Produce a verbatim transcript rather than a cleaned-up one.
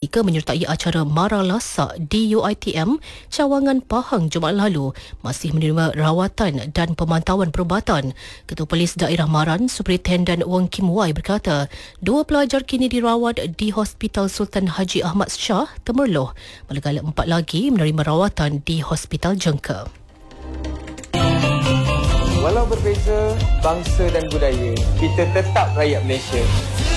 ketika menyertai acara Mara Lasak di U I T M Cawangan Pahang Jumaat lalu masih menerima rawatan dan pemantauan perubatan. Ketua Polis Daerah Maran, Superintendent Wong Kim Wai berkata, dua pelajar kini dirawat di Hospital Sultan Haji Ahmad Shah, Temerloh, manakala empat lagi menerima rawatan di Hospital Jengka. Walau berbeza bangsa dan budaya, kita tetap rakyat Malaysia.